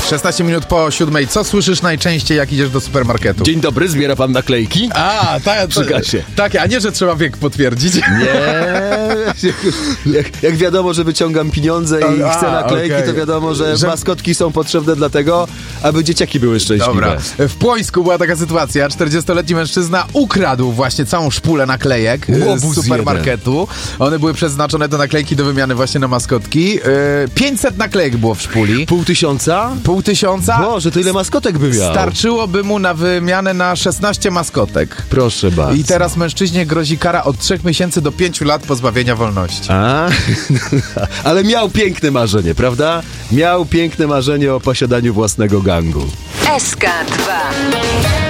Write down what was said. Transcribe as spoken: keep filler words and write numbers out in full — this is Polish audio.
szesnaście minut po siódmej. Co słyszysz najczęściej, jak idziesz do supermarketu? Dzień dobry, zbiera pan naklejki? A, tak, Przy kasie. Tak, a nie, że trzeba wiek potwierdzić. Nie. Jak, jak wiadomo, że wyciągam pieniądze i A, chcę naklejki, okej. to wiadomo, że, Że- maskotki są potrzebne dlatego, aby dzieciaki były szczęśliwe. Dobra. W Płońsku była taka sytuacja. czterdziestoletni mężczyzna ukradł właśnie całą szpulę naklejek Łobuz z supermarketu. One były przeznaczone do naklejki do wymiany właśnie na maskotki. Yy, pięćset naklejek było w szpuli. Pół tysiąca? Pół tysiąca. Boże, to ile maskotek by miał? Starczyłoby mu na wymianę na szesnaście maskotek. Proszę bardzo. I teraz mężczyźnie grozi kara od trzech miesięcy do pięciu lat pozbawienia wolności. A? Ale miał piękne marzenie, prawda? Miał piękne marzenie o posiadaniu własnego gangu. S K dwa.